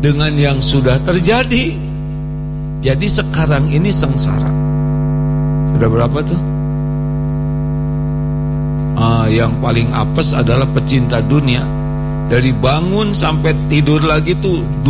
dengan yang sudah terjadi. Jadi sekarang ini sengsara. Sudah berapa tuh? Yang paling apes adalah pecinta dunia. Dari bangun sampai tidur lagi tuh